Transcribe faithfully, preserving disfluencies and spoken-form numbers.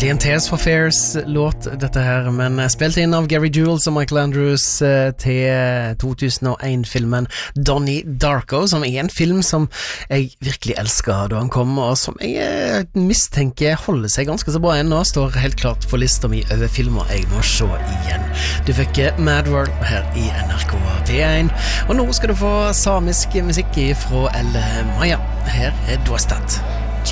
Egentlig en Tears for Fears låt dette her, men spilt inn av Gary Jules og Michael Andrews til to tusen og en-filmen Donnie Darko, som er en film som jeg virkelig elsker da han kom, og som jeg mistenker holder seg ganske så bra ennå, står helt klart på lista mi over filmer jeg må se igjen. Du fikk Mad World her i N R K P en, og nå skal du få samisk musikk fra Elle Maja. Her er Dostat.